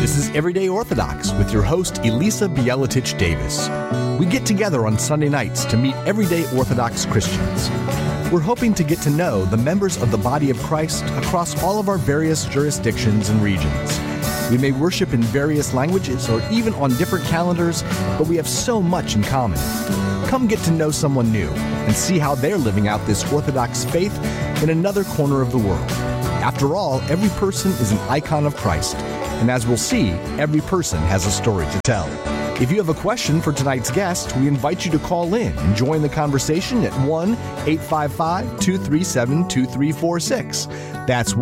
This is Everyday Orthodox with your host, Elisa Bielatich Davis. We get together on Sunday nights to meet everyday Orthodox Christians. We're hoping to get to know the members of the body of Christ across all of our various jurisdictions and regions. We may worship in various languages or even on different calendars, but we have so much in common. Come get to know someone new and see how they're living out this Orthodox faith in another corner of the world. After all, every person is an icon of Christ, and as we'll see, every person has a story to tell. If you have a question for tonight's guest, we invite you to call in and join the conversation at 1-855-237-2346. That's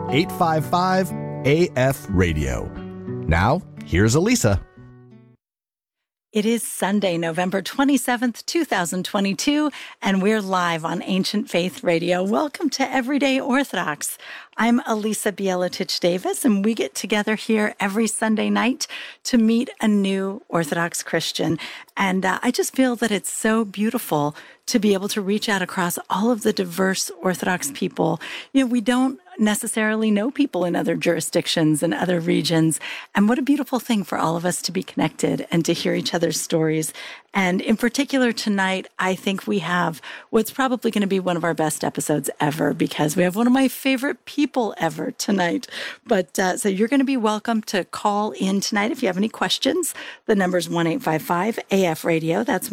1-855-AF-RADIO. Now, here's Elisa. It is Sunday, November 27th, 2022, and we're live on Ancient Faith Radio. Welcome to Everyday Orthodox. I'm Elisa Bielatich Davis, and we get together here every Sunday night to meet a new Orthodox Christian. And I just feel that it's so beautiful to be able to reach out across all of the diverse Orthodox people. You know, we don't necessarily know people in other jurisdictions and other regions. And what a beautiful thing for all of us to be connected and to hear each other's stories. And in particular tonight, I think we have what's probably going to be one of our best episodes ever, because we have one of my favorite people ever tonight. But so you're going to be welcome to call in tonight if you have any questions. The number is 1-855-AF-RADIO. That's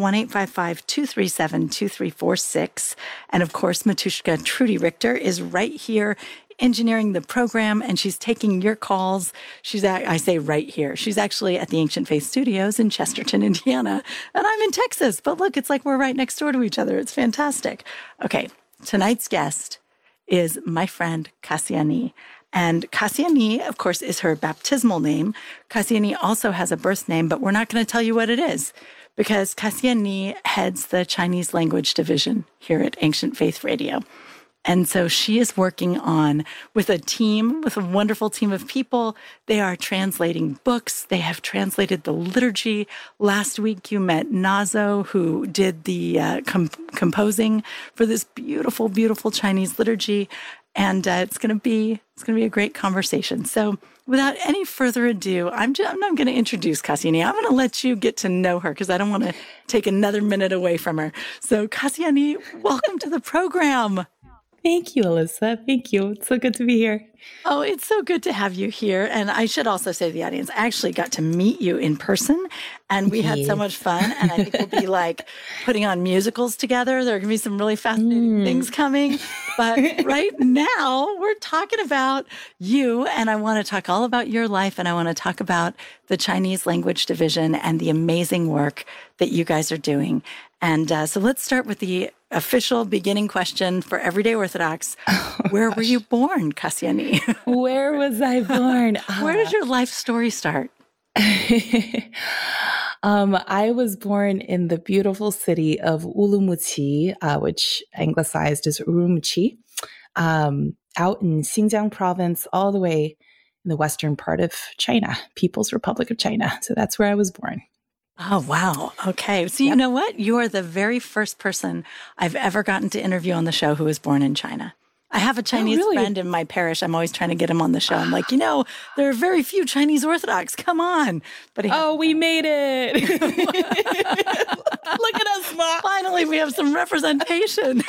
1-855-237-2346. And of course, Matushka Trudy Richter is right here engineering the program, and she's taking your calls. I say right here. She's actually at the Ancient Faith Studios in Chesterton, Indiana, and I'm in Texas. But look, it's like we're right next door to each other. It's fantastic. Okay, tonight's guest is my friend Kassiani. And Kassiani, of course, is her baptismal name. Kassiani also has a birth name, but we're not going to tell you what it is, because Kassiani heads the Chinese language division here at Ancient Faith Radio. And so she is working on with a wonderful team of people. They are translating books. They have translated the liturgy. Last week you met Nazo, who did the composing for this beautiful, beautiful Chinese liturgy. And it's going to be a great conversation. So without any further ado, I'm going to introduce Kassiani. I'm going to let you get to know her because I don't want to take another minute away from her. So Kassiani, welcome to the program. Thank you, Elisa. Thank you. It's so good to be here. Oh, it's so good to have you here. And I should also say to the audience, I actually got to meet you in person, and we had so much fun. And I think we'll be like putting on musicals together. There are going to be some really fascinating things coming. But right now, we're talking about you, and I want to talk all about your life, and I want to talk about the Chinese language division and the amazing work that you guys are doing. And so let's start with the official beginning question for Everyday Orthodox. Where were you born, Kassiani? Where was I born? Where did your life story start? I was born in the beautiful city of Urumqi, which anglicized as Urumqi, out in Xinjiang province, all the way in the western part of China, People's Republic of China. So that's where I was born. Oh, wow. Okay. So you know what? You are the very first person I've ever gotten to interview on the show who was born in China. I have a Chinese friend in my parish. I'm always trying to get him on the show. I'm like, there are very few Chinese Orthodox. Come on. But we made it. Look at us, Mom. Finally, we have some representation.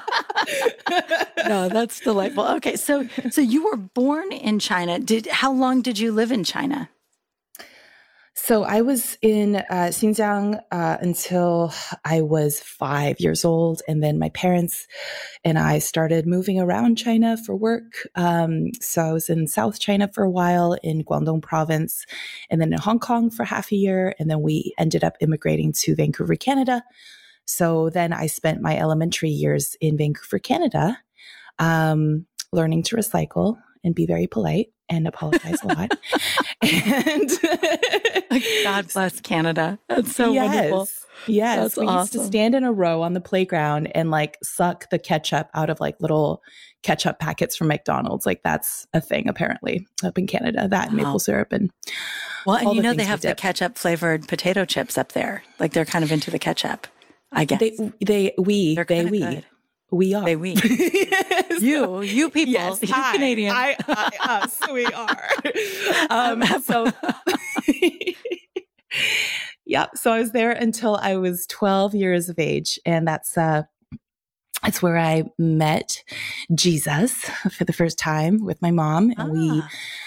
No, that's delightful. Okay. So you were born in China. How long did you live in China? So I was in Xinjiang until I was 5 years old. And then my parents and I started moving around China for work. So I was in South China for a while, in Guangdong province, and then in Hong Kong for half a year. And then we ended up immigrating to Vancouver, Canada. So then I spent my elementary years in Vancouver, Canada, learning to recycle and be very polite and apologize a lot. And God bless Canada. That's so wonderful. Yes. That's we awesome. used to stand in a row on the playground and suck the ketchup out of little ketchup packets from McDonald's. That's a thing apparently up in Canada, that and maple syrup and they have the ketchup flavored potato chips up there. They're kind of into the ketchup, I guess. We are. They we. You people, yes, you Canadians. Us, we are. So, yep. So I was there until I was 12 years of age, and that's where I met Jesus for the first time with my mom, and we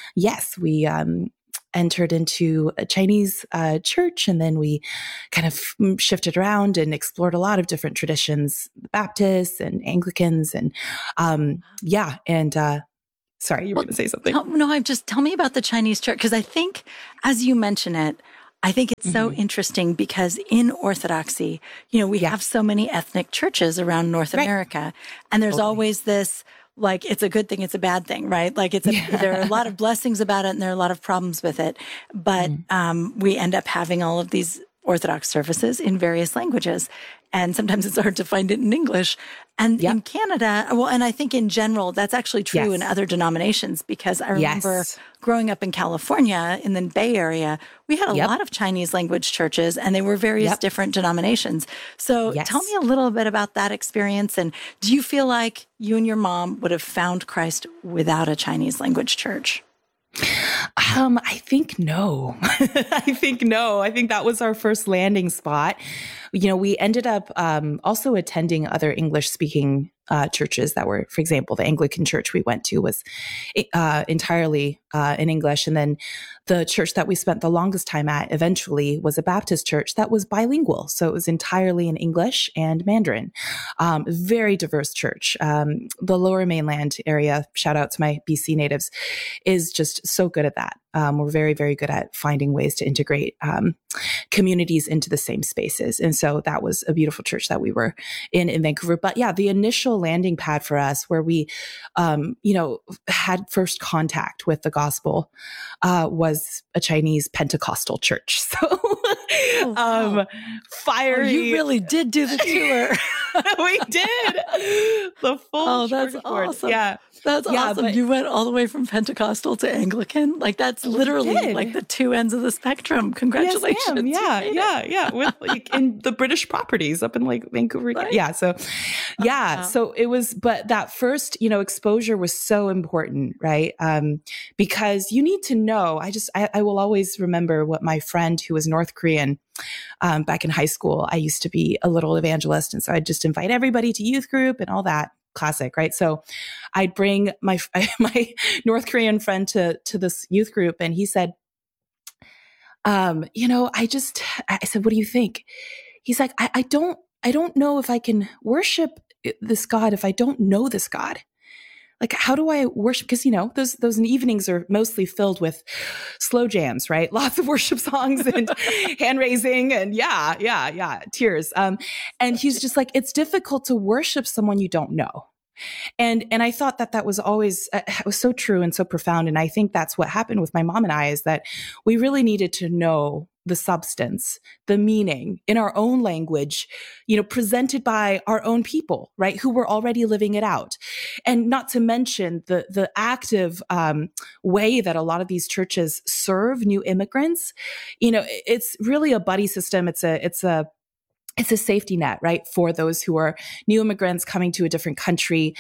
entered into a Chinese church, and then we kind of shifted around and explored a lot of different traditions, Baptists and Anglicans, and sorry, you were going to say something. No, tell me about the Chinese church, because I think, as you mention it, I think it's so interesting because in Orthodoxy, we have so many ethnic churches around North America, and there's always this, like, it's a good thing, it's a bad thing, right? Like there are a lot of blessings about it and there are a lot of problems with it. But we end up having all of these Orthodox services in various languages. And sometimes it's hard to find it in English. And in Canada, and I think in general, that's actually true in other denominations, because I remember growing up in California, in the Bay Area, we had a lot of Chinese language churches, and they were various different denominations. So tell me a little bit about that experience. And do you feel like you and your mom would have found Christ without a Chinese language church? I think no. I think that was our first landing spot. We ended up also attending other English-speaking churches that were, for example, the Anglican church we went to was entirely in English. And then the church that we spent the longest time at eventually was a Baptist church that was bilingual. So it was entirely in English and Mandarin. Very diverse church. The Lower Mainland area, shout out to my BC natives, is just so good at that. We're very, very good at finding ways to integrate communities into the same spaces. And so that was a beautiful church that we were in Vancouver. But yeah, the initial landing pad for us where we, had first contact with the gospel was a Chinese Pentecostal church. So fiery. You really did do the tour. We did. The full Oh, that's awesome. Yeah. That's awesome. You went all the way from Pentecostal to Anglican. Like, that's literally like the two ends of the spectrum. Congratulations. Yes, yeah. With in the British properties up in Vancouver. Right. Yeah. So, So it was, but that first, exposure was so important, right? Because you need to know, I will always remember what my friend who was North Korean, back in high school, I used to be a little evangelist. And so I'd just invite everybody to youth group and all that. Classic, right? So I'd bring my North Korean friend to this youth group, and he said, I said, what do you think? He's like, I don't know if I can worship this God if I don't know this God. Like, how do I worship? Because, those evenings are mostly filled with slow jams, right? Lots of worship songs and hand raising and tears. And he's just like, it's difficult to worship someone you don't know. And I thought that was always, it was so true and so profound. And I think that's what happened with my mom and I, is that we really needed to know the substance, the meaning in our own language, presented by our own people, right? Who were already living it out. And not to mention the active way that a lot of these churches serve new immigrants. It's really a buddy system. It's a safety net, right, for those who are new immigrants coming to a different country,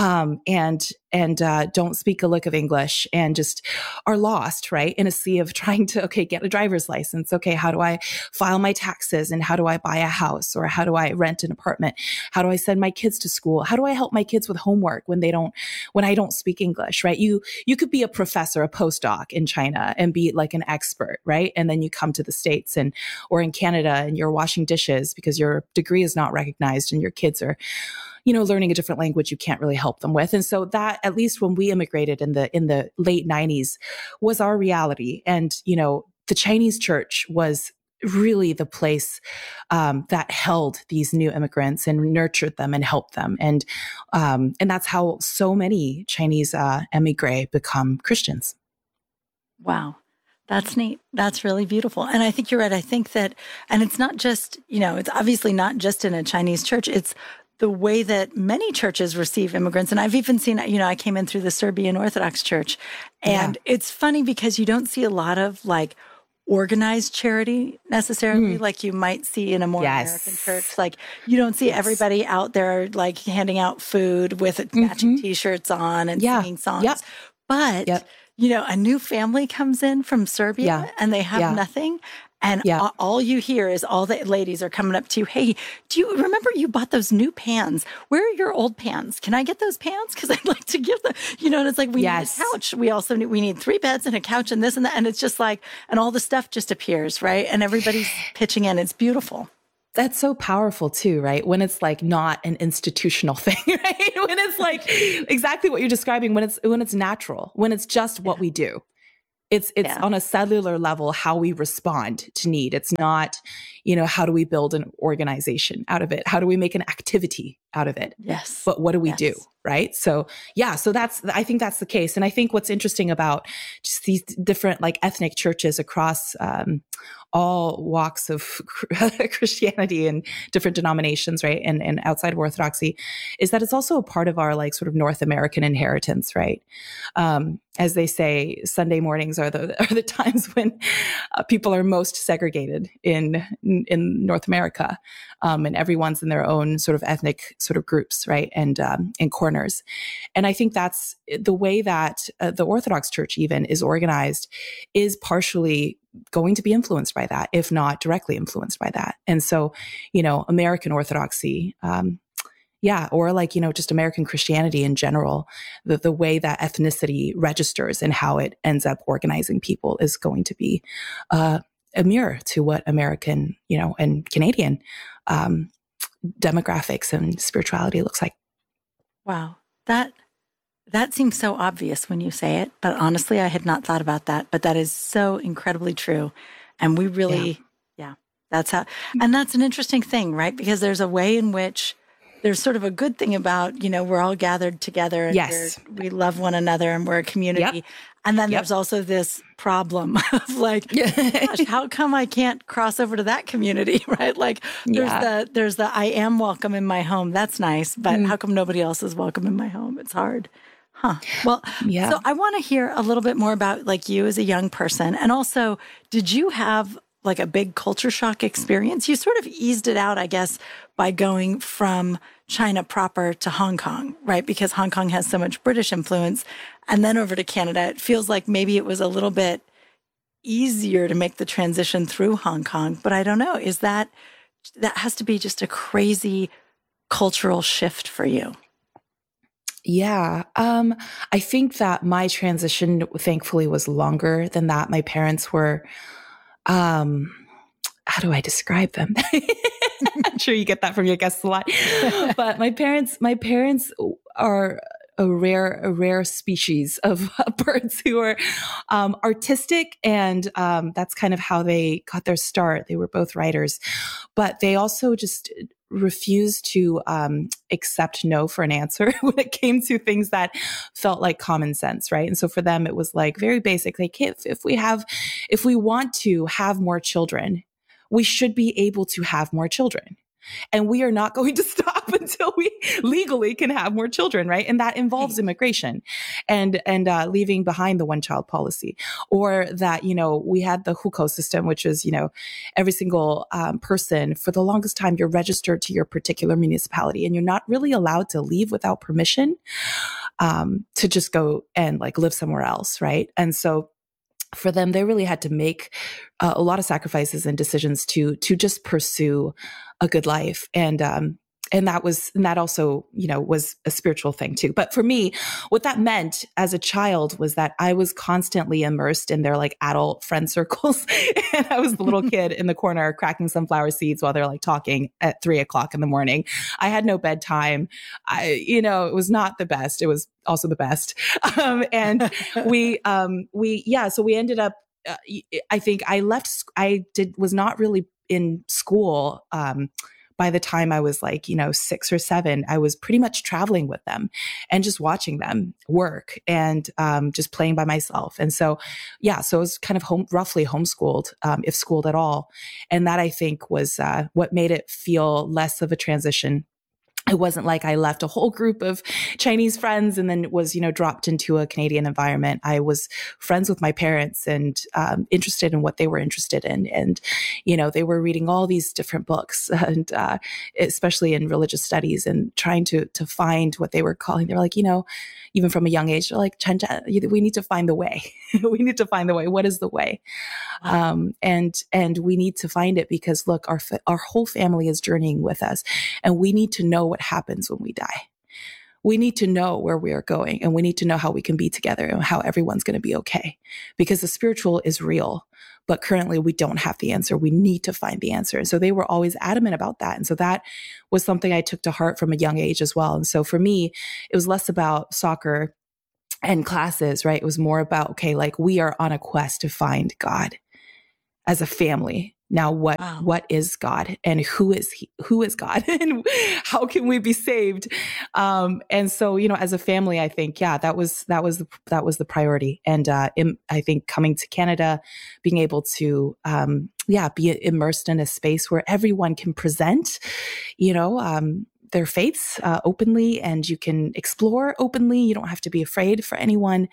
and don't speak a lick of English and just are lost, right, in a sea of trying to, get a driver's license. Okay, how do I file my taxes, and how do I buy a house, or how do I rent an apartment? How do I send my kids to school? How do I help my kids with homework when I don't speak English, right? You could be a professor, a postdoc in China and be like an expert, right? And then you come to the States or in Canada and you're washing dishes because your degree is not recognized and your kids are, learning a different language you can't really help them with. And so that, at least when we immigrated in the late 90s, was our reality. And, the Chinese church was really the place that held these new immigrants and nurtured them and helped them. And that's how so many Chinese emigre become Christians. Wow. That's neat. That's really beautiful. And I think you're right. I think that, and it's not just, it's obviously not just in a Chinese church. It's the way that many churches receive immigrants. And I've even seen, I came in through the Serbian Orthodox Church, and it's funny because you don't see a lot of organized charity necessarily, like you might see in a more American church. Like you don't see everybody out there like handing out food with matching T-shirts on and singing songs. But, you know, a new family comes in from Serbia and they have nothing. And all you hear is all the ladies are coming up to you. Hey, do you remember you bought those new pans? Where are your old pans? Can I get those pans? Because I'd like to give them, you know, and it's like, we need a couch. We also we need 3 beds and a couch and this and that. And it's just like, and all the stuff just appears, right? And everybody's pitching in. It's beautiful. That's so powerful too, right? When it's like not an institutional thing, right? When it's like exactly what you're describing, when it's natural, when it's just what we do. It's on a cellular level, how we respond to need. It's not, you know, how do we build an organization out of it? How do we make an activity out of it? Yes. But what do we do? Right. So, so I think that's the case. And I think what's interesting about just these different like ethnic churches across all walks of Christianity and different denominations, right? And outside of Orthodoxy is that it's also a part of our like sort of North American inheritance, right? As they say, Sunday mornings are the times when people are most segregated in North America, and everyone's in their own sort of ethnic sort of groups, right? And in corners. And I think that's the way that the Orthodox Church even is organized is partially going to be influenced by that, if not directly influenced by that. And so, you know, American Orthodoxy, or like, you know, just American Christianity in general, the way that ethnicity registers and how it ends up organizing people is going to be a mirror to what American, you know, and Canadian demographics and spirituality looks like. Wow. That seems so obvious when you say it, but honestly, I had not thought about that, but that is so incredibly true. And we really, that's how, and that's an interesting thing, right? Because there's a way in which there's sort of a good thing about, you know, we're all gathered together and we love one another and we're a community. And then there's also this problem of like, gosh, how come I can't cross over to that community, right? Like there's the I am welcome in my home. That's nice. But how come nobody else is welcome in my home? It's hard. Huh. Well, so I want to hear a little bit more about like you as a young person. And also, did you have like a big culture shock experience? You sort of eased it out, I guess, by going from China proper to Hong Kong, right? Because Hong Kong has so much British influence. And then over to Canada, it feels like maybe it was a little bit easier to make the transition through Hong Kong. But I don't know, that has to be just a crazy cultural shift for you. Yeah. I think that my transition, thankfully, was longer than that. My parents were, how do I describe them? I'm sure you get that from your guests a lot. But my parents are a rare species of birds who are artistic, and that's kind of how they got their start. They were both writers, but they also just refused to accept no for an answer when it came to things that felt like common sense, right? And so for them, it was like very basic. Like if we want to have more children, we should be able to have more children. And we are not going to stop until we legally can have more children, right? And that involves immigration and leaving behind the one-child policy, or that, you know, we had the hukou system, which is, you know, every single person for the longest time, you're registered to your particular municipality and you're not really allowed to leave without permission to just go and like live somewhere else, right? And so for them, they really had to make a lot of sacrifices and decisions to just pursue a good life. And that also, you know, was a spiritual thing too. But for me, what that meant as a child was that I was constantly immersed in their like adult friend circles. And I was the little kid in the corner cracking sunflower seeds while they're like talking at 3:00 in the morning. I had no bedtime. It was not the best. It was also the best. And so we ended up, I think I was not really in school, by the time I was like, 6 or 7, I was pretty much traveling with them and just watching them work and just playing by myself. And so, so I was kind of roughly homeschooled, if schooled at all. And that I think was what made it feel less of a transition It wasn't like I left a whole group of Chinese friends and then was, dropped into a Canadian environment. I was friends with my parents and interested in what they were interested in. And, they were reading all these different books and especially in religious studies and trying to find what they were calling. They were like, even from a young age, they're like, Chanja, we need to find the way. We need to find the way. What is the way? Wow. And we need to find it because look, our whole family is journeying with us, and we need to know what happens when we die. We need to know where we are going, and we need to know how we can be together and how everyone's going to be okay, because the spiritual is real, but currently we don't have the answer. We need to find the answer. And so they were always adamant about that. And so that was something I took to heart from a young age as well. And so for me, it was less about soccer and classes, right? It was more about, okay, like we are on a quest to find God as a family. Now, what is God, and who is he? Who is God, and how can we be saved? And so, as a family, I think, that was the priority. And I think coming to Canada, being able to, be immersed in a space where everyone can present, their faiths openly, and you can explore openly. You don't have to be afraid for anyone.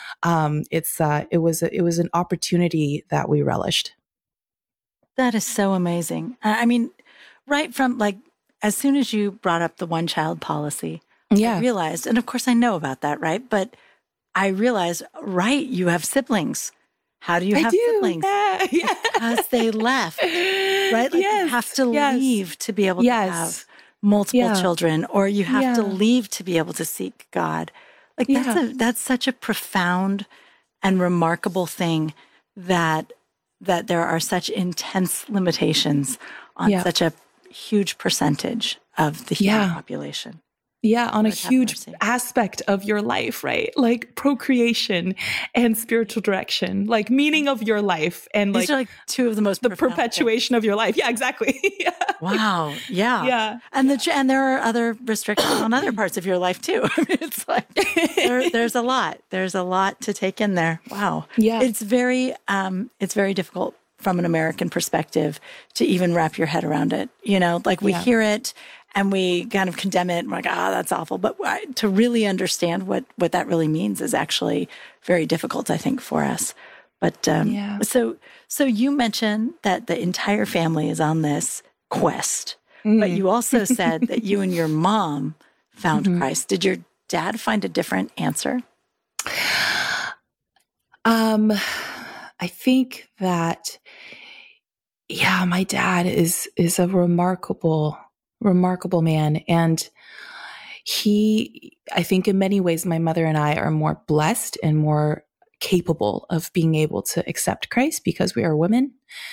It was an opportunity that we relished. That is so amazing. I mean, right from as soon as you brought up the one child policy, I realized, and of course I know about that, right? But I realized, right, you have siblings. How do you have siblings? Yeah. Because they left, right? Like you have to leave to be able to have multiple children, or you have to leave to be able to seek God. Like that's such a profound and remarkable thing that there are such intense limitations on such a huge percentage of the human population. Yeah, on a huge aspect of your life, right? Like procreation and spiritual direction, like meaning of your life, and these are like two of the most perpetuation of your life. Yeah, exactly. Wow. Yeah. And there are other restrictions on other parts of your life too. I mean, it's like there's a lot. There's a lot to take in there. Wow. Yeah. It's very difficult from an American perspective to even wrap your head around it. We hear it and we kind of condemn it and we're like, that's awful. But to really understand what that really means is actually very difficult, I think, for us. But so you mentioned that the entire family is on this quest, but you also said that you and your mom found Christ. Did your dad find a different answer? I think that, my dad is a remarkable man. And I think in many ways, my mother and I are more blessed and more capable of being able to accept Christ because we are women.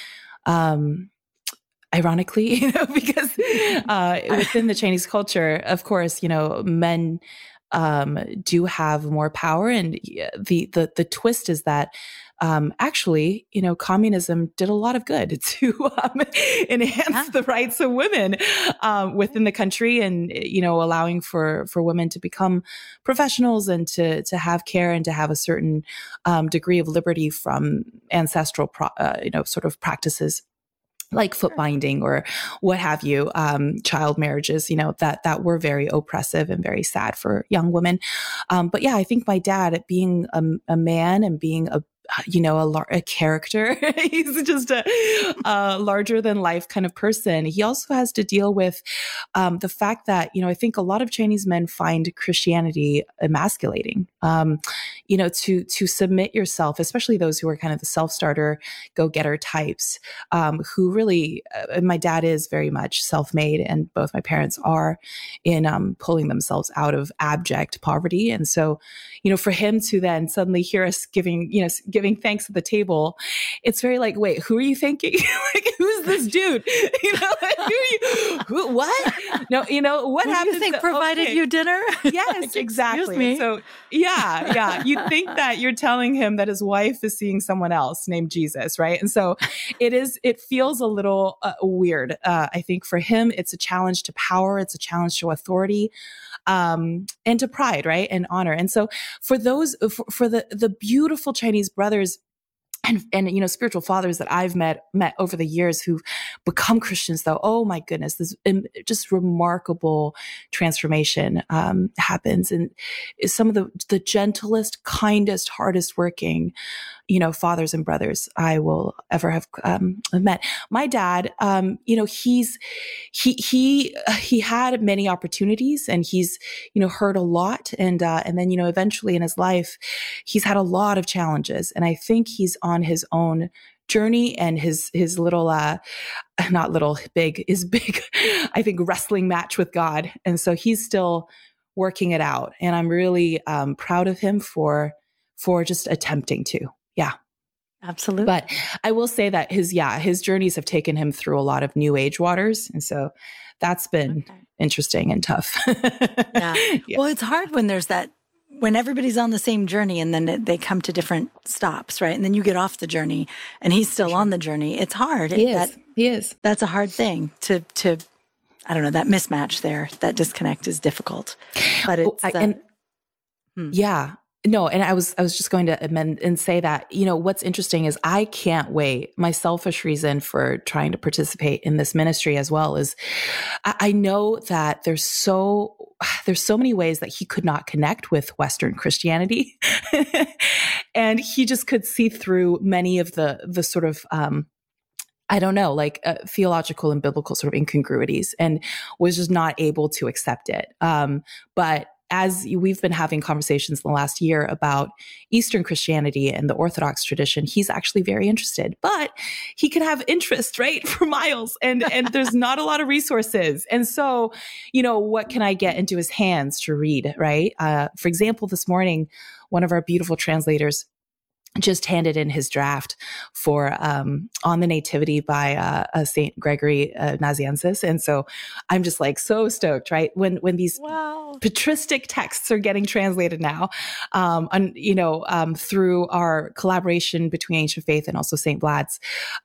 Ironically, because within the Chinese culture, of course, men do have more power. And the twist is that actually, communism did a lot of good to enhance the rights of women within the country, and allowing for women to become professionals and to have care and to have a certain degree of liberty from ancestral sort of practices like foot binding or what have you, child marriages, that were very oppressive and very sad for young women. But I think my dad, being a man and being a character, he's just a larger than life kind of person. He also has to deal with the fact that, I think a lot of Chinese men find Christianity emasculating, to submit yourself, especially those who are kind of the self-starter, go-getter types, who really, my dad is very much self-made, and both my parents are in pulling themselves out of abject poverty. And so, for him to then suddenly hear us giving thanks at the table, it's very like, wait, who are you thanking? Like, who's this dude? What? No, what happened? You think provided you dinner? Yes, exactly. Me. So you'd think that you're telling him that his wife is seeing someone else named Jesus, right? And so it feels a little weird. I think for him, it's a challenge to power. It's a challenge to authority. And to pride, right? And honor. And so for the beautiful Chinese brothers and you know, spiritual fathers that I've met over the years who've become Christians, though, oh my goodness, this just remarkable transformation happens. And some of the gentlest, kindest, hardest working, you know, fathers and brothers I will ever have met. My dad, you know, he had many opportunities, and he's, you know, heard a lot, and then, you know, eventually in his life, he's had a lot of challenges, and I think he's on his own journey, and his little not little, big, is big, I think, wrestling match with God, and so he's still working it out, and I'm really proud of him for just attempting to. Yeah. Absolutely. But I will say that his journeys have taken him through a lot of new age waters. And so that's been interesting and tough. Yeah. Well, it's hard when there's when everybody's on the same journey and then they come to different stops, right? And then you get off the journey and he's still on the journey. It's hard. He is. That's a hard thing to, I don't know, that mismatch there, that disconnect is difficult. But it's, yeah. No, and I was just going to amend and say that, you know, what's interesting is I can't wait. My selfish reason for trying to participate in this ministry as well is I know that there's so many ways that he could not connect with Western Christianity. And he just could see through many of the sort of, I don't know, like theological and biblical sort of incongruities, and was just not able to accept it. But as we've been having conversations in the last year about Eastern Christianity and the Orthodox tradition, he's actually very interested, but he can have interest, right, for miles, and there's not a lot of resources. And so, you know, what can I get into his hands to read, right? For example, this morning, one of our beautiful translators just handed in his draft for On the Nativity by Saint Gregory Nazianzus, and so I'm just like so stoked, right? When these patristic texts are getting translated now, through our collaboration between Ancient Faith and also Saint Vlad's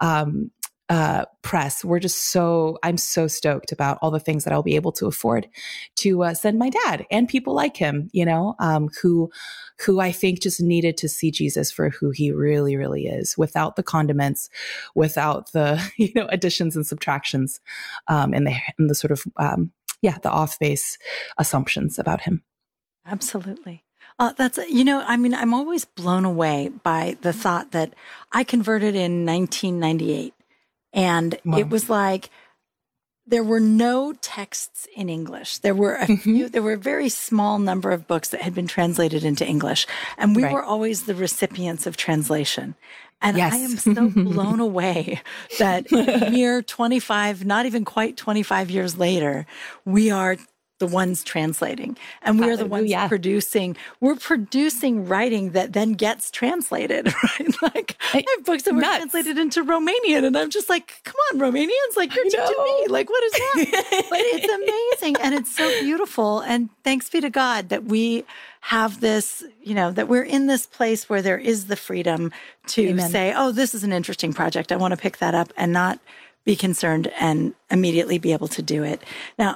press. I'm so stoked about all the things that I'll be able to afford to send my dad and people like him, you know, who I think just needed to see Jesus for who he really, really is, without the condiments, without the, you know, additions and subtractions, and the sort of, the off base assumptions about him. Absolutely. That's, you know, I mean, I'm always blown away by the thought that I converted in 1998. And it was like, there were no texts in English. There were a few, there were a very small number of books that had been translated into English. And we were always the recipients of translation. And I am so blown away that mere 25, not even quite 25 years later, we are the ones translating, and we are the ones producing. We're producing writing that then gets translated, right? Like I have books that were translated into Romanian, and I'm just like, come on, Romanians, like you're teaching me, like what is that? But it's amazing, and it's so beautiful. And thanks be to God that we have this, you know, that we're in this place where there is the freedom to say, oh, this is an interesting project. I want to pick that up and not be concerned and immediately be able to do it. Now,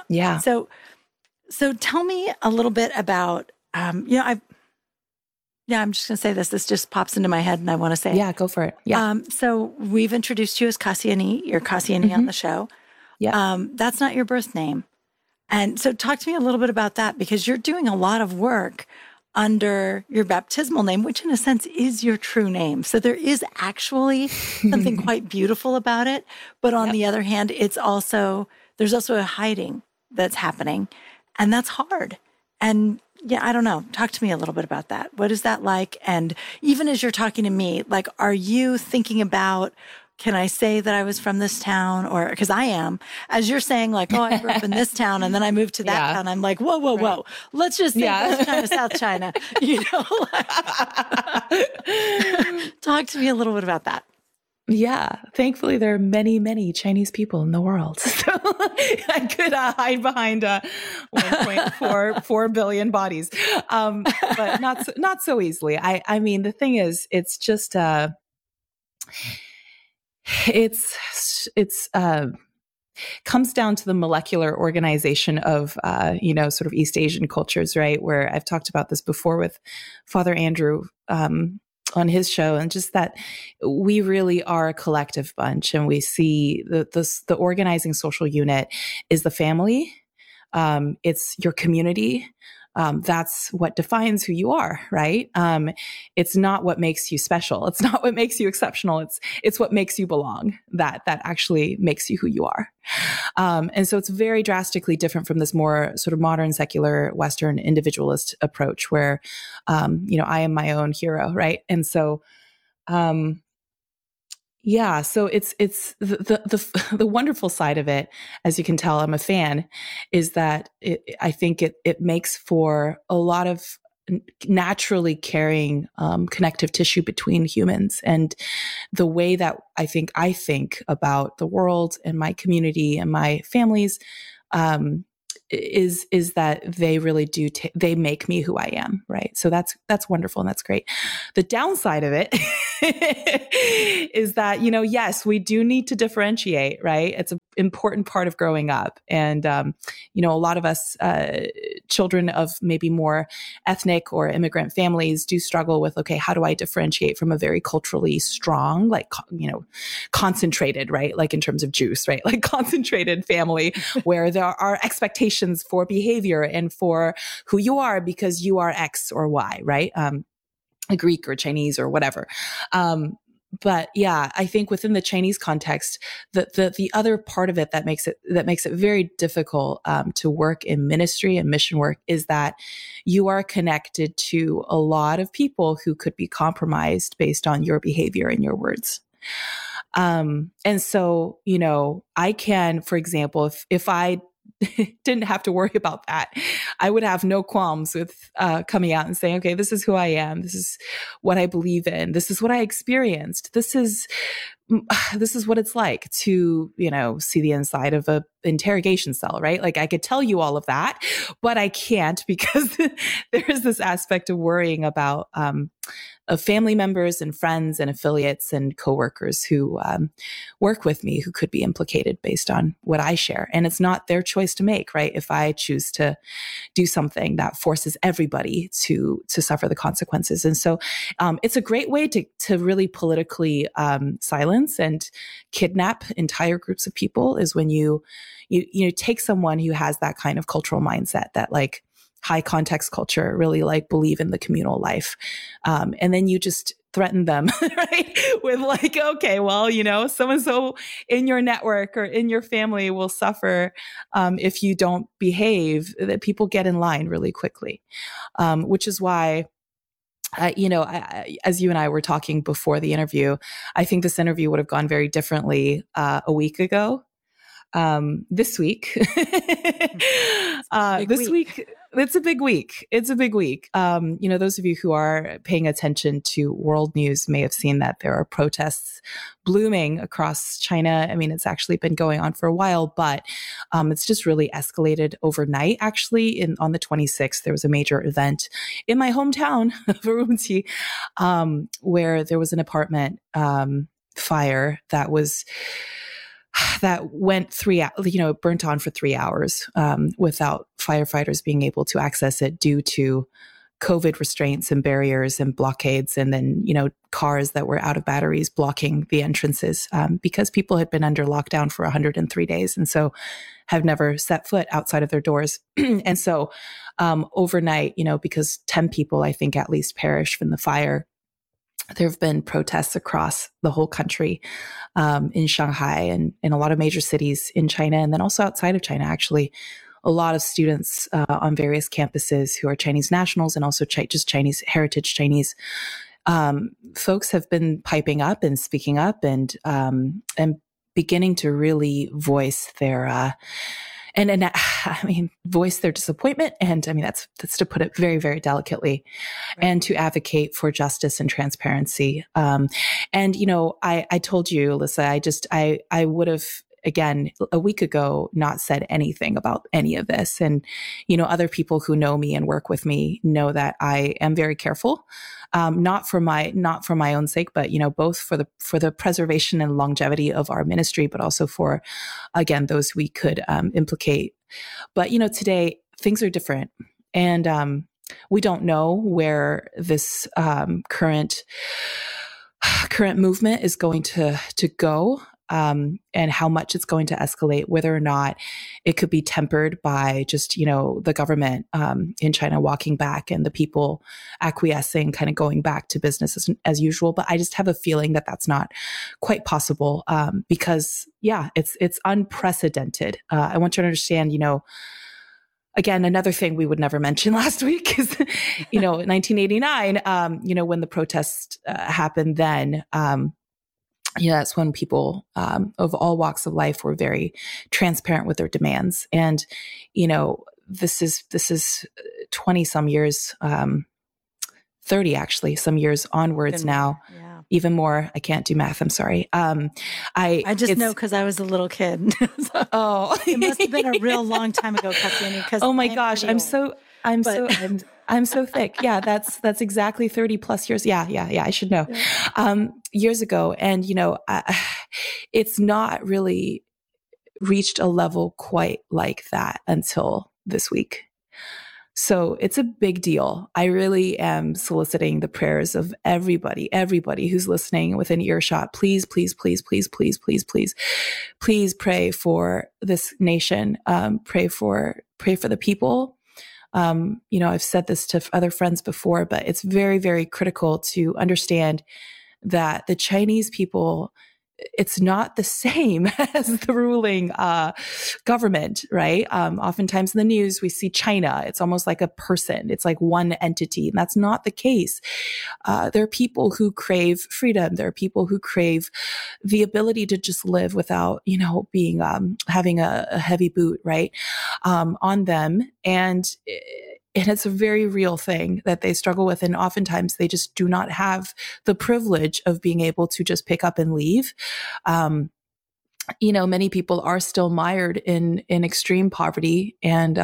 So tell me a little bit about, I'm just going to say this. This just pops into my head and I want to say it. Yeah, go for it. Yeah. So we've introduced you as Kassiani. You're Kassiani on the show. Yeah. That's not your birth name. And so talk to me a little bit about that, because you're doing a lot of work under your baptismal name, which in a sense is your true name. So there is actually something quite beautiful about it. But on the other hand, there's also a hiding that's happening. And that's hard. And I don't know. Talk to me a little bit about that. What is that like? And even as you're talking to me, like, are you thinking about, can I say that I was from this town? Or, because I am, as you're saying, like, oh, I grew up in this town and then I moved to that town. I'm like, whoa. Let's just say West China, South China, you know? Talk to me a little bit about that. Yeah, thankfully there are many, many Chinese people in the world, so I could hide behind 1.4 billion bodies, but not so easily. I mean, the thing is, it's just comes down to the molecular organization of sort of East Asian cultures, right? Where I've talked about this before with Father Andrew on his show, and just that we really are a collective bunch, and we see the organizing social unit is the family. It's your community. That's what defines who you are, right? It's not what makes you special. It's not what makes you exceptional. It's what makes you belong. That actually makes you who you are. And so it's very drastically different from this more sort of modern, secular, Western individualist approach where, I am my own hero, right? And so, yeah, so it's the wonderful side of it, as you can tell, I'm a fan, is that I think it makes for a lot of naturally caring connective tissue between humans, and the way that I think about the world and my community and my families is that they really do they make me who I am, right? So that's wonderful, and that's great. The downside of it is that, yes, we do need to differentiate, right? It's an important part of growing up. And, a lot of us, children of maybe more ethnic or immigrant families do struggle with, okay, how do I differentiate from a very culturally strong, like, concentrated, right? Like in terms of juice, right? Like concentrated family where there are expectations for behavior and for who you are because you are X or Y, right? A Greek or Chinese or whatever. But yeah, I think within the Chinese context, the other part of it that makes it very difficult to work in ministry and mission work is that you are connected to a lot of people who could be compromised based on your behavior and your words. And so, I can, for example, if I didn't have to worry about that, I would have no qualms with coming out and saying, okay, this is who I am. This is what I believe in. This is what I experienced. This is what it's like to, see the inside of a interrogation cell, right? Like I could tell you all of that, but I can't because there's this aspect of worrying about of family members and friends and affiliates and coworkers who work with me who could be implicated based on what I share. And it's not their choice to make, right? If I choose to do something that forces everybody to suffer the consequences. And so it's a great way to really politically silence and kidnap entire groups of people is when you take someone who has that kind of cultural mindset, that like high context culture, really like believe in the communal life. And then you just threaten them, right? With like, okay, well, so-and-so in your network or in your family will suffer if you don't behave, that people get in line really quickly, which is why as you and I were talking before the interview, I think this interview would have gone very differently a week ago. This week, week, it's a big week. It's a big week. Those of you who are paying attention to world news may have seen that there are protests blooming across China. I mean, it's actually been going on for a while, but it's just really escalated overnight. Actually, on the 26th, there was a major event in my hometown of Urumqi, where there was an apartment fire that went burnt on for 3 hours without firefighters being able to access it due to COVID restraints and barriers and blockades. And then, cars that were out of batteries blocking the entrances because people had been under lockdown for 103 days. And so have never set foot outside of their doors. And so overnight, because 10 people, I think at least perished from the fire, there have been protests across the whole country, in Shanghai and in a lot of major cities in China, and then also outside of China, actually. A lot of students on various campuses who are Chinese nationals and also just Chinese heritage Chinese folks have been piping up and speaking up and beginning to really voice their voice their disappointment. And that's to put it very, very delicately, right. And to advocate for justice and transparency. I told you, Alyssa, I would have, again, a week ago, not said anything about any of this. And, other people who know me and work with me know that I am very careful, not for my own sake, but, both for the preservation and longevity of our ministry, but also for, again, those we could implicate. But, today things are different. And We don't know where this current movement is going to go, and how much it's going to escalate, whether or not it could be tempered by just, the government in China walking back and the people acquiescing, kind of going back to business as usual. But I just have a feeling that that's not quite possible, because, it's unprecedented. I want you to understand, again, another thing we would never mention last week is, 1989, when the protests happened then, that's when people of all walks of life were very transparent with their demands. And, this is 20 some years, 30 actually, some years onwards now. Yeah. Even more. I can't do math. I'm sorry. I just know because I was a little kid. So it must have been a real long time ago, Cassiani. Oh my gosh, I'm so thick. Yeah, that's exactly 30 plus years. Yeah. I should know. Yeah. Years ago, and it's not really reached a level quite like that until this week. So it's a big deal. I really am soliciting the prayers of everybody who's listening within earshot. Please, please, please, please, please, please, please, please pray for this nation. Pray for the people. I've said this to other friends before, but it's very, very critical to understand that the Chinese people, it's not the same as the ruling government, right? Oftentimes in the news, we see China. It's almost like a person. It's like one entity. And that's not the case. There are people who crave freedom. There are people who crave the ability to just live without, being, having a heavy boot, right? On them. And it's a very real thing that they struggle with. And oftentimes they just do not have the privilege of being able to just pick up and leave. Many people are still mired in extreme poverty, and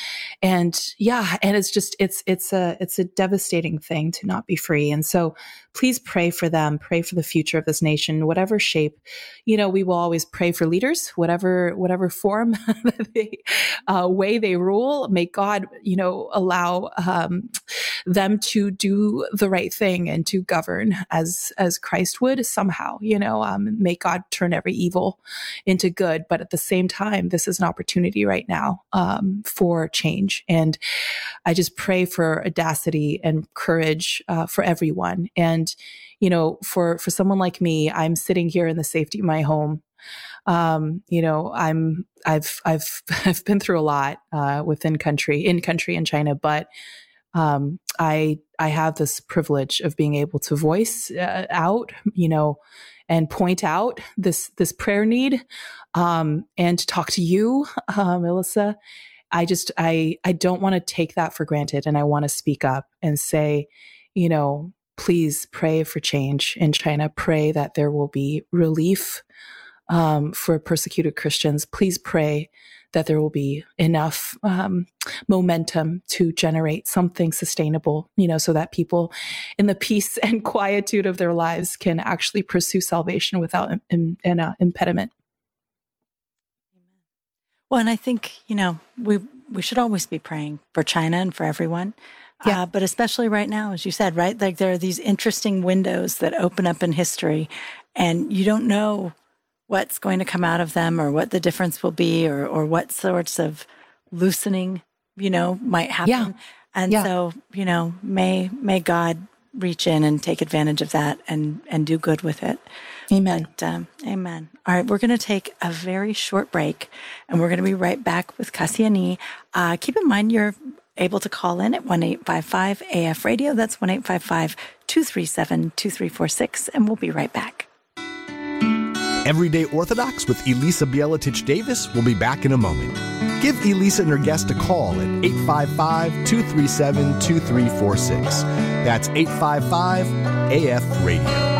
it's just, it's a devastating thing to not be free. And so please pray for them, pray for the future of this nation, whatever shape. We will always pray for leaders, whatever form, way they rule. May God, allow them to do the right thing and to govern as Christ would somehow. May God turn every evil into good. But at the same time, this is an opportunity right now for change. And I just pray for audacity and courage for everyone. And, for someone like me, I'm sitting here in the safety of my home. I've been through a lot in country in China, but I have this privilege of being able to voice out, and point out this prayer need, and to talk to you, Melissa. I don't want to take that for granted, and I want to speak up and say, please pray for change in China. Pray that there will be relief for persecuted Christians. Please pray that there will be enough momentum to generate something sustainable, so that people in the peace and quietude of their lives can actually pursue salvation without an impediment. Well, and I think, we should always be praying for China and for everyone. Yeah. But especially right now, as you said, right? Like there are these interesting windows that open up in history, and you don't know what's going to come out of them, or what the difference will be, or what sorts of loosening, might happen. Yeah. And so, may God reach in and take advantage of that and do good with it. Amen. But, amen. All right. We're going to take a very short break, and we're going to be right back with Cassiani. Keep in mind, you're able to call in at 1-855-AF-RADIO. That's 1-855-237-2346. And we'll be right back. Everyday Orthodox with Elisa Bielitich Davis will be back in a moment. Give Elisa and her guest a call at 855-237-2346. That's 855-AF-RADIO.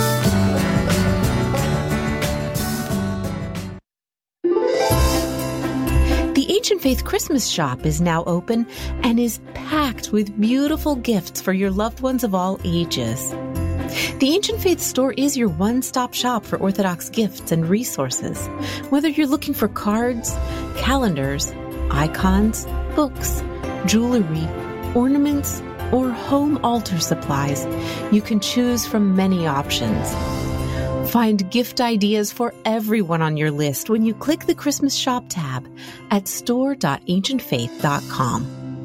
The Ancient Faith Christmas shop is now open and is packed with beautiful gifts for your loved ones of all ages. The Ancient Faith store is your one-stop shop for Orthodox gifts and resources. Whether you're looking for cards, calendars, icons, books, jewelry, ornaments, or home altar supplies, you can choose from many options. Find gift ideas for everyone on your list when you click the Christmas Shop tab at store.ancientfaith.com.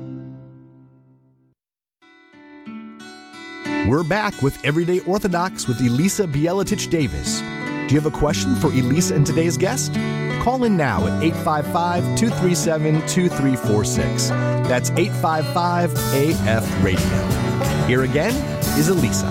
We're back with Everyday Orthodox with Elisa Bielatich Davis. Do you have a question for Elisa and today's guest? Call in now at 855-237-2346. That's 855-AF-RADIO. Here again is Elisa.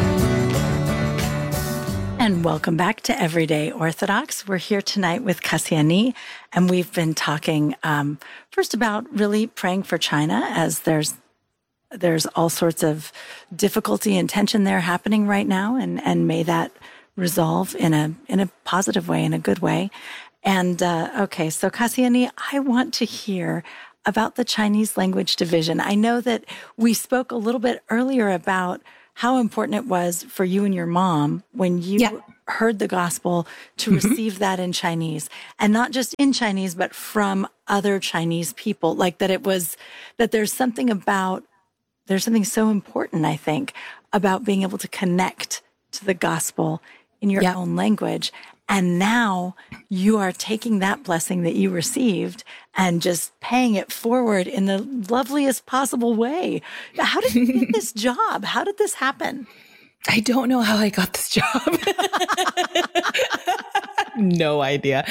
And welcome back to Everyday Orthodox. We're here tonight with Kassiani, and we've been talking first about really praying for China, as there's all sorts of difficulty and tension there happening right now, and may that resolve in a positive way, in a good way. And okay, so Kassiani, I want to hear about the Chinese language division. I know that we spoke a little bit earlier about how important it was for you and your mom when you heard the gospel to receive that in Chinese, and not just in Chinese, but from other Chinese people. Like that there's something so important, I think, about being able to connect to the gospel in your own language. And now you are taking that blessing that you received and just paying it forward in the loveliest possible way. How did you get this job? How did this happen? I don't know how I got this job. No idea.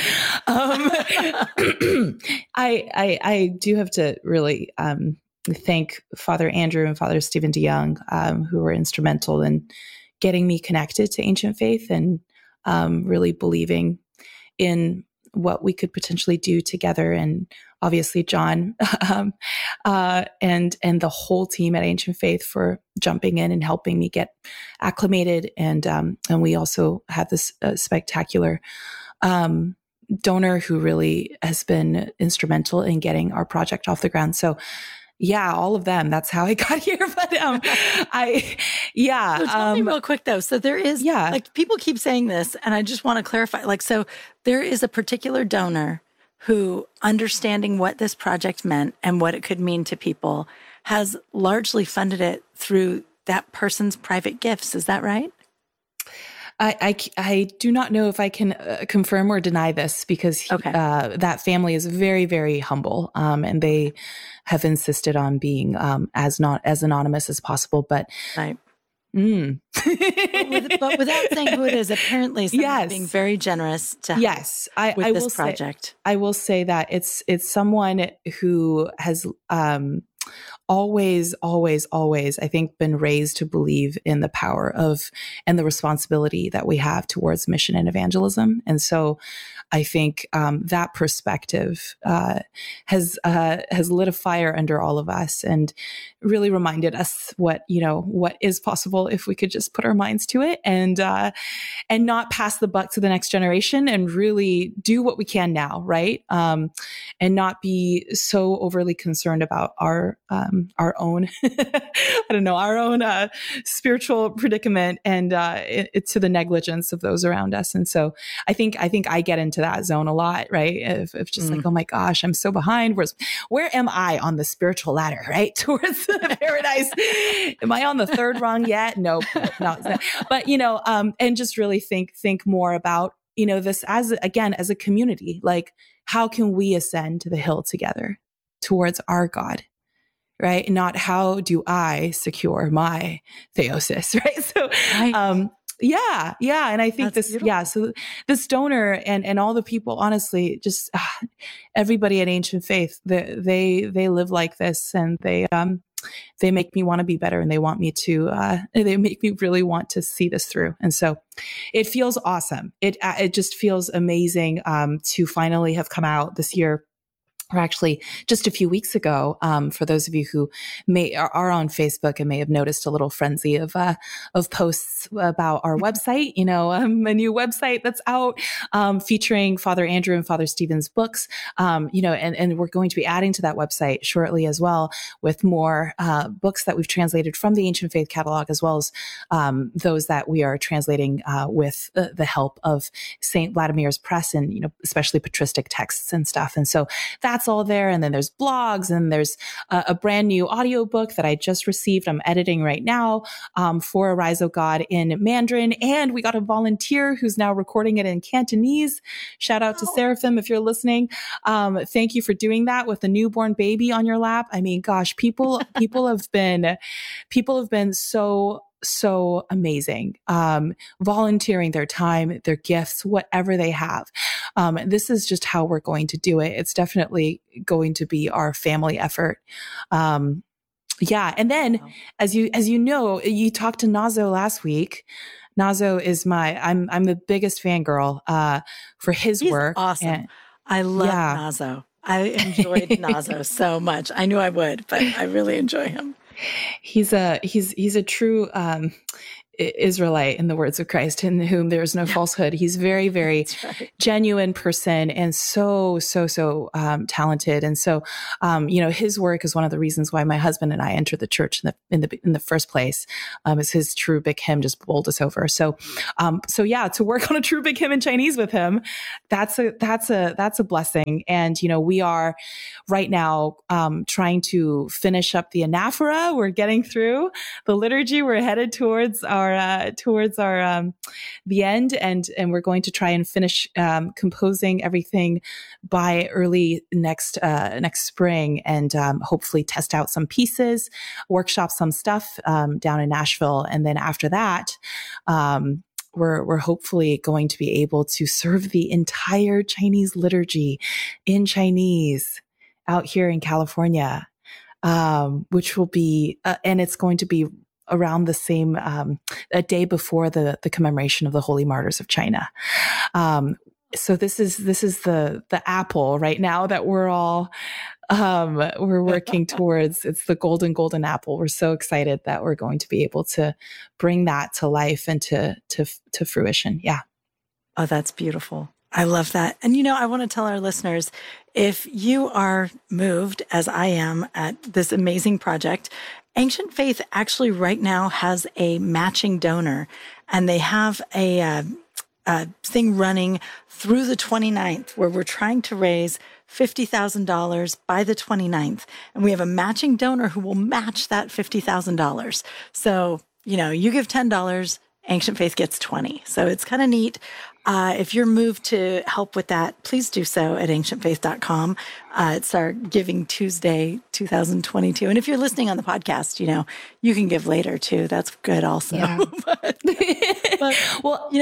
I do have to really thank Father Andrew and Father Stephen DeYoung, who were instrumental in getting me connected to Ancient Faith and really believing in what we could potentially do together. And obviously John and the whole team at Ancient Faith for jumping in and helping me get acclimated. And we also had this spectacular donor who really has been instrumental in getting our project off the ground. So yeah, all of them. That's how I got here. But So tell me real quick though. So there is, like, people keep saying this, and I just want to clarify. Like, so there is a particular donor who, understanding what this project meant and what it could mean to people, has largely funded it through that person's private gifts. Is that right? I do not know if I can confirm or deny this, because that family is very, very humble, and they have insisted on being as anonymous as possible. But right. But without saying who it is, apparently someone's being very generous to help with this project. I will say that it's someone who has always, I think, been raised to believe in the power of and the responsibility that we have towards mission and evangelism. And so I think that perspective has lit a fire under all of us and really reminded us what is possible if we could just put our minds to it and not pass the buck to the next generation, and really do what we can now, right? And not be so overly concerned about our own, our own spiritual predicament and to the negligence of those around us. And so I think I get into that zone a lot, right? If just like, oh my gosh, I'm so behind. Where am I on the spiritual ladder, right? Towards paradise. Am I on the third rung yet? Nope, not. But and just really think more about this as a community. Like, how can we ascend to the hill together towards our God? Right? Not how do I secure my theosis, right? So, right. And I think so this donor and all the people, honestly, just everybody at Ancient Faith, they live like this, and they make me want to be better, and they make me really want to see this through. And so it feels awesome. It just feels amazing to finally have come out this year. Or actually, just a few weeks ago, for those of you who are on Facebook and may have noticed a little frenzy of posts about our website, a new website that's out, featuring Father Andrew and Father Stephen's books, and we're going to be adding to that website shortly as well, with more books that we've translated from the Ancient Faith catalog, as well as those that we are translating with the help of St. Vladimir's Press, and especially patristic texts and stuff. And so that's that's all there. And then there's blogs, and there's a brand new audiobook that I just received. I'm editing right now for Arise, O God in Mandarin. And we got a volunteer who's now recording it in Cantonese. Shout out to Seraphim if you're listening. Thank you for doing that with a newborn baby on your lap. I mean, gosh, people have been so amazing, volunteering their time, their gifts, whatever they have. This is just how we're going to do it. It's definitely going to be our family effort. Yeah. And then as you know, you talked to Nazo last week. Nazo is I'm the biggest fangirl, for his work. Awesome. And, I love Nazo. I enjoyed Nazo so much. I knew I would, but I really enjoy him. He's a true Israelite, in the words of Christ, in whom there is no falsehood. He's very, very genuine person, and so talented. And so, his work is one of the reasons why my husband and I entered the church in the first place. Is his true big hymn just bowled us over. So to work on a true big hymn in Chinese with him, that's a blessing. And we are right now trying to finish up the anaphora. We're getting through the liturgy. We're headed towards our the end, and we're going to try and finish composing everything by early next spring, and hopefully test out some pieces, workshop some stuff down in Nashville, and then after that, we're hopefully going to be able to serve the entire Chinese liturgy in Chinese out here in California, which will be and it's going to be around the same a day before the commemoration of the Holy Martyrs of China. So this is the apple right now that we're all we're working towards. It's the golden apple. We're so excited that we're going to be able to bring that to life and to fruition. Yeah. Oh, that's beautiful. I love that. And I want to tell our listeners, if you are moved, as I am, at this amazing project, Ancient Faith actually right now has a matching donor, and they have a thing running through the 29th where we're trying to raise $50,000 by the 29th. And we have a matching donor who will match that $50,000. So, you give $10, Ancient Faith gets 20. So it's kind of neat. If you're moved to help with that, please do so at ancientfaith.com. It's our Giving Tuesday 2022. And if you're listening on the podcast, you can give later too. That's good also. Yeah. Well,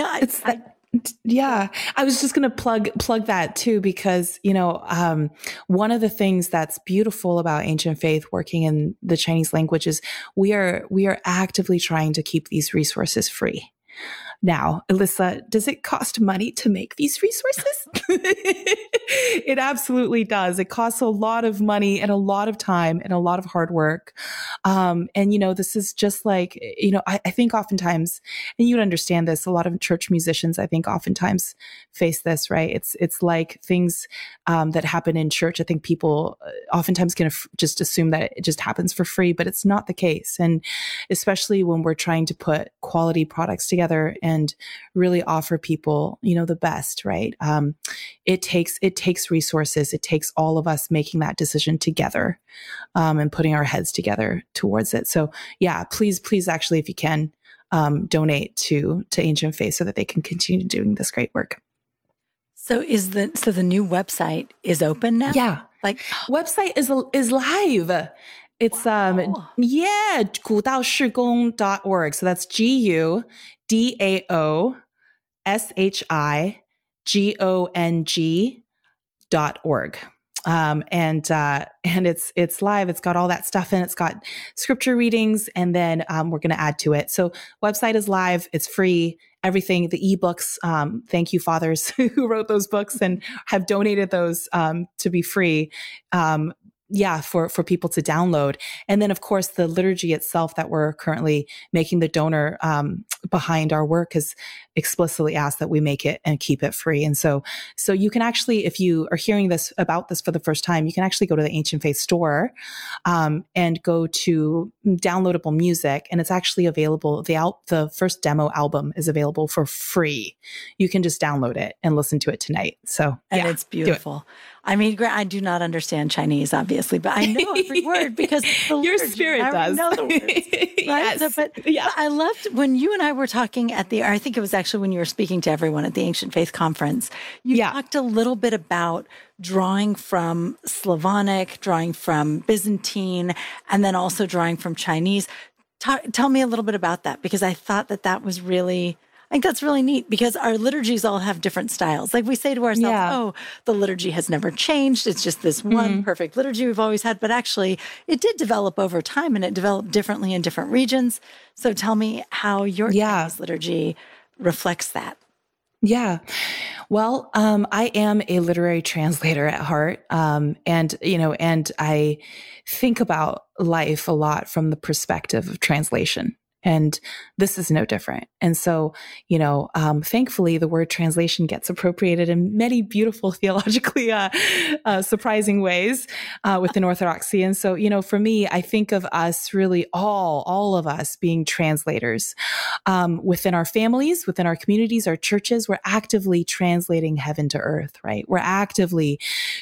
I was just going to plug that too, because, one of the things that's beautiful about Ancient Faith working in the Chinese language is we are actively trying to keep these resources free. Now, Alyssa, does it cost money to make these resources? It absolutely does. It costs a lot of money and a lot of time and a lot of hard work. And, this is just like, I think oftentimes, and you'd understand this, a lot of church musicians, I think oftentimes face this, right? It's like things that happen in church. I think people oftentimes can just assume that it just happens for free, but it's not the case. And especially when we're trying to put quality products together and really offer people, the best, right? It takes resources. It takes all of us making that decision together, and putting our heads together towards it. So yeah, please actually, if you can, donate to Ancient Faith so that they can continue doing this great work. So the new website is open now? Yeah. Website is live. It's, 古道事工.org. So that's GUDAOSHIGONG.org. And it's live. It's got all that stuff in. It's got scripture readings, and then, we're going to add to it. So website is live. It's free. Everything, the ebooks, thank you, fathers who wrote those books and have donated those, to be free. For people to download. And then, of course, the liturgy itself that we're currently making, the donor behind our work has explicitly asked that we make it and keep it free. And so you can actually, if you are hearing about this for the first time, you can actually go to the Ancient Faith store and go to downloadable music. And it's actually available. The first demo album is available for free. You can just download it and listen to it tonight. So, and it's beautiful. I mean, I do not understand Chinese, obviously, but I know every word because the Your liturgy, spirit I does. know the words, right? Yes. So, but I loved when you and I were talking I think it was actually when you were speaking to everyone at the Ancient Faith Conference, you talked a little bit about drawing from Slavonic, drawing from Byzantine, and then also drawing from Chinese. Tell me a little bit about that, because I thought that was really, I think that's really neat, because our liturgies all have different styles. Like we say to ourselves, oh, the liturgy has never changed. It's just this one perfect liturgy we've always had. But actually, it did develop over time, and it developed differently in different regions. So tell me how your Chinese liturgy reflects that. Yeah. Well, I am a literary translator at heart. And I think about life a lot from the perspective of translation. And this is no different. And so, thankfully, the word translation gets appropriated in many beautiful theologically surprising ways within Orthodoxy. And so, for me, I think of us really all of us being translators within our families, within our communities, our churches. We're actively translating heaven to earth, right? We're actively